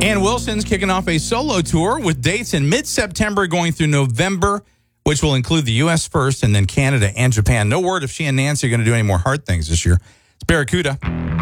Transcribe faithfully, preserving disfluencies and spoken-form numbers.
Ann Wilson's kicking off a solo tour with dates in mid-September going through November, which will include the U S first and then Canada and Japan. No word if she and Nancy are going to do any more hard things this year. It's Barracuda.